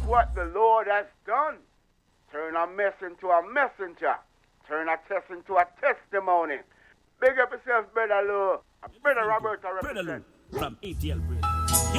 what the Lord has done. Turn a mess into a messenger. Turn a test into a testimony. Big up yourself, Brother Lou. Brother Robert, I represent. Brother Lou from ATL Bridge.